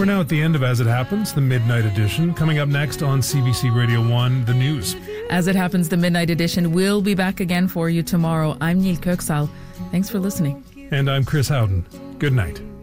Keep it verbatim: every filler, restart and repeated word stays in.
We're now at the end of As It Happens, the Midnight Edition. Coming up next on C B C Radio one, the news. As It Happens, the Midnight Edition will be back again for you tomorrow. I'm Neil Kirksal. Thanks for listening. And I'm Chris Howden. Good night.